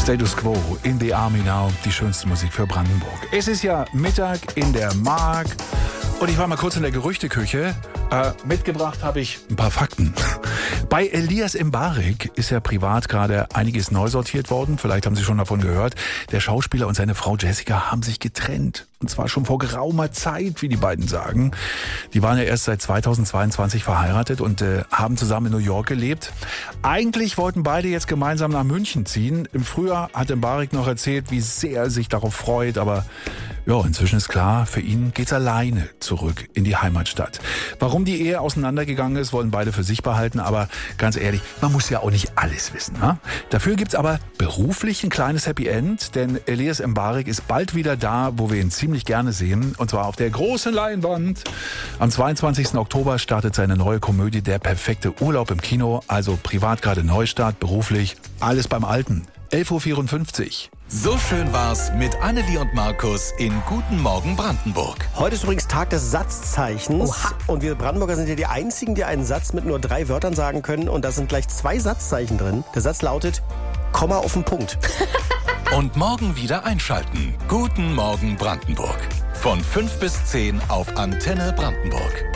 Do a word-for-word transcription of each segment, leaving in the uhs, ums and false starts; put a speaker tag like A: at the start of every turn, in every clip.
A: Status Quo in the Army Now, die schönste Musik für Brandenburg. Es ist ja Mittag in der Mark und ich war mal kurz in der Gerüchteküche. Äh, mitgebracht habe ich ein paar Fakten. Bei Elias Mbarek ist ja privat gerade einiges neu sortiert worden. Vielleicht haben Sie schon davon gehört. Der Schauspieler und seine Frau Jessica haben sich getrennt. Und zwar schon vor geraumer Zeit, wie die beiden sagen. Die waren ja erst seit zweitausendzweiundzwanzig verheiratet und äh, haben zusammen in New York gelebt. Eigentlich wollten beide jetzt gemeinsam nach München ziehen. Im Frühjahr hat Mbarek noch erzählt, wie sehr er sich darauf freut. Aber ja, inzwischen ist klar, für ihn geht's alleine zurück in die Heimatstadt. Warum die Ehe auseinandergegangen ist, wollen beide für sich behalten. Aber ganz ehrlich, man muss ja auch nicht alles wissen. Ne? Dafür gibt's aber beruflich ein kleines Happy End. Denn Elias Mbarek ist bald wieder da, wo wir ihn ziemlich gerne sehen. Und zwar auf der großen Leinwand. Am zweiundzwanzigsten Oktober startet seine neue Komödie Der perfekte Urlaub im Kino. Also privat gerade Neustart, beruflich alles beim Alten. elf Uhr vierundfünfzig.
B: So schön war's mit Annelie und Markus in Guten Morgen Brandenburg.
C: Heute ist übrigens Tag des Satzzeichens. Oha. Und wir Brandenburger sind ja die Einzigen, die einen Satz mit nur drei Wörtern sagen können. Und da sind gleich zwei Satzzeichen drin. Der Satz lautet, Komma auf den Punkt.
B: Und morgen wieder einschalten. Guten Morgen Brandenburg. Von fünf bis zehn auf Antenne Brandenburg.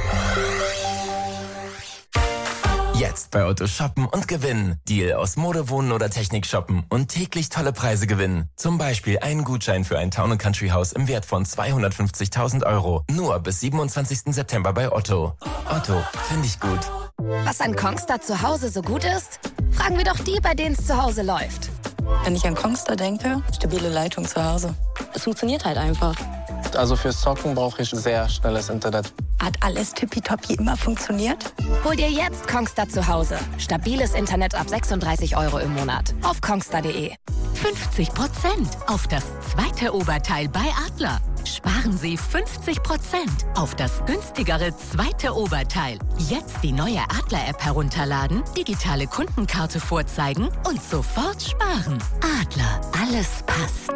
D: Jetzt bei Otto shoppen und gewinnen. Deal aus Mode, Wohnen oder Technik shoppen und täglich tolle Preise gewinnen. Zum Beispiel einen Gutschein für ein Town and Country Haus im Wert von zweihundertfünfzigtausend Euro. Nur bis siebenundzwanzigsten September bei Otto. Otto, finde ich gut.
E: Was an Kongstar zu Hause so gut ist? Fragen wir doch die, bei denen es zu Hause läuft.
F: Wenn ich an Kongstar denke, stabile Leitung zu Hause. Es funktioniert halt einfach.
G: Also fürs Zocken brauche ich sehr schnelles Internet.
F: Hat alles tippitoppi immer funktioniert?
E: Hol dir jetzt Kongstar zu Hause. Stabiles Internet ab sechsunddreißig Euro im Monat. Auf kongstar punkt de.
H: fünfzig Prozent auf das zweite Oberteil bei Adler. Sparen Sie fünfzig Prozent auf das günstigere zweite Oberteil. Jetzt die neue Adler-App herunterladen, digitale Kundenkarte vorzeigen und sofort sparen. Adler, alles passt.